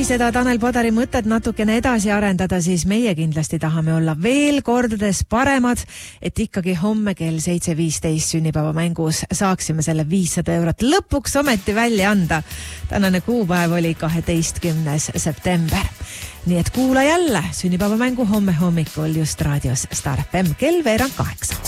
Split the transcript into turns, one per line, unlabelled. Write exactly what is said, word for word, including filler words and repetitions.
seda Tanel Padari mõtet natukene edasi arendada, siis meie kindlasti tahame olla veel kordades paremad, et ikkagi homme kell seitse viisteist sünnipäevamängus saaksime selle viissada eurot lõpuks ometi välja anda. Tänane kuupäev oli kaheteistkümnes september. Nii et kuula jälle sünnipäevamängu homme hommikul just raadios Star F M kell veerand kaheksa.